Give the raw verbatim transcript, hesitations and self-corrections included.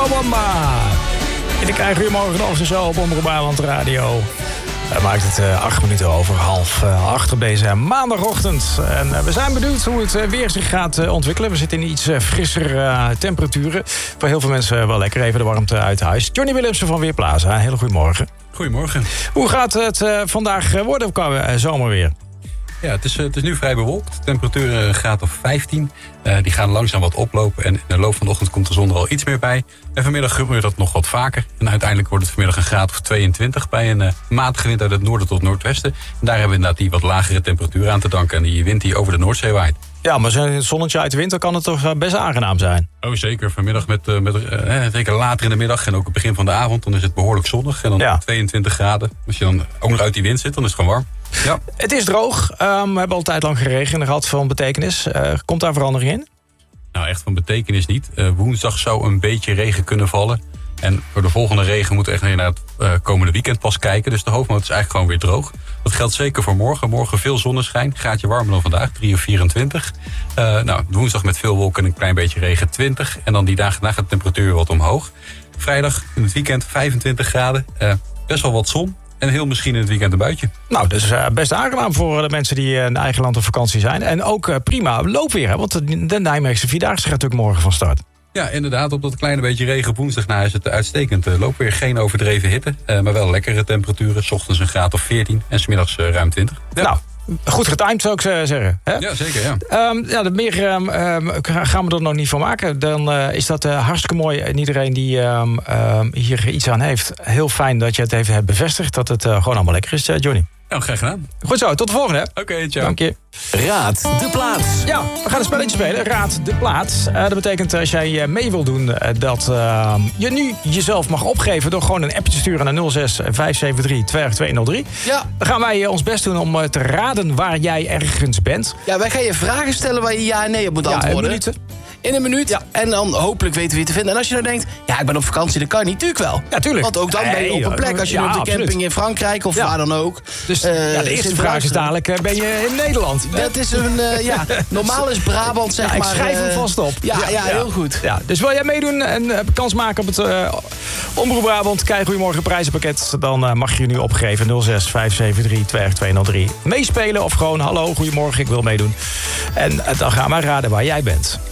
Chumbawamba. En ik krijg u morgen over zo op Omroep Brabant Radio. Hij maakt het uh, acht minuten over half uh, acht op deze maandagochtend. En uh, we zijn benieuwd hoe het uh, weer zich gaat uh, ontwikkelen. We zitten in iets uh, frisser uh, temperaturen. Voor heel veel mensen uh, wel lekker even de warmte uit huis. Johnny Willemsen van Weerplaza, hele goede morgen. Goedemorgen. Hoe gaat het uh, vandaag worden qua uh, zomerweer? Ja, het is, het is nu vrij bewolkt. De temperatuur een graad of vijftien. Uh, die gaan langzaam wat oplopen. En in de loop van de ochtend komt de zon er al iets meer bij. En vanmiddag gebeurt dat nog wat vaker. En uiteindelijk wordt het vanmiddag een graad of tweeëntwintig... bij een uh, matige wind uit het noorden tot noordwesten. En daar hebben we inderdaad die wat lagere temperatuur aan te danken. En die wind die over de Noordzee waait. Ja, maar zo'n zonnetje uit de winter kan het toch best aangenaam zijn? Oh, zeker. Vanmiddag, met, uh, met, uh, zeker later in de middag en ook het begin van de avond... dan is het behoorlijk zonnig. En dan ja. tweeëntwintig graden. Als je dan ook nog uit die wind zit, dan is het gewoon warm. Ja. Het is droog. Um, we hebben al een tijd lang geregend gehad van betekenis. Uh, komt daar verandering in? Nou, echt van betekenis niet. Uh, woensdag zou een beetje regen kunnen vallen. En voor de volgende regen moeten we echt naar het uh, komende weekend pas kijken. Dus de hoofdmoot is eigenlijk gewoon weer droog. Dat geldt zeker voor morgen. Morgen veel zonneschijn. Gaatje warmer dan vandaag, drie of vierentwintig. Uh, nou, woensdag met veel wolken en een klein beetje regen, twintig. En dan die dagen daarna gaat de temperatuur wat omhoog. Vrijdag in het weekend vijfentwintig graden. Uh, best wel wat zon. En heel misschien in het weekend een buitje. Nou, dat is uh, best aangenaam voor de mensen die uh, in eigen land op vakantie zijn. En ook uh, prima loopweer, hè? Want de, de Nijmeegse Vierdaagse gaat natuurlijk morgen van start. Ja, inderdaad. Op dat kleine beetje regen op woensdag na is het uitstekend. Uh, loopweer, geen overdreven hitte. Uh, maar wel lekkere temperaturen. 's Ochtends een graad of veertien en 's middags uh, ruim twintig. Ja. Nou, goed getimed zou ik zeggen. Hè? Ja, zeker, ja. Um, ja, meer um, um, gaan we er nog niet van maken. Dan uh, is dat uh, hartstikke mooi. En iedereen die um, um, hier iets aan heeft, heel fijn dat je het even hebt bevestigd. Dat het uh, gewoon allemaal lekker is, uh, Johnny. Nou, graag gedaan. Goed zo, tot de volgende. Oké, okay, ciao. Dank je. Raad de plaats. Ja, we gaan een spelletje spelen. Raad de plaats. Uh, dat betekent als jij mee wil doen... Uh, dat uh, je nu jezelf mag opgeven... door gewoon een appje te sturen naar nul zes vijf zeven drie twee twee nul drie. Ja. Dan gaan wij uh, ons best doen om uh, te raden waar jij ergens bent. Ja, wij gaan je vragen stellen waar je ja en nee op moet ja, antwoorden. In minuten. In een minuut. Ja. En dan hopelijk weten we je te vinden. En als je nou denkt, ja, ik ben op vakantie, dat kan niet. Tuurlijk wel. Ja, tuurlijk. Want ook dan ben je op een plek. Als je ja, nu op de absoluut. camping in Frankrijk of ja. waar dan ook. Dus uh, ja, de eerste vraag is dadelijk, uh, ben je in Nederland? Dat is een, uh, ja, normaal is Brabant, zeg ja, maar. Ik schrijf hem uh, vast op. Ja, ja, ja, heel goed. Ja, dus wil jij meedoen en uh, kans maken op het uh, Omroep Brabant... Kijk Goedemorgen prijzenpakket, dan uh, mag je je nu opgeven. nul zes vijf zeven drie twee twee nul drie. Meespelen of gewoon hallo, goedemorgen, ik wil meedoen. En uh, dan gaan wij raden waar jij bent.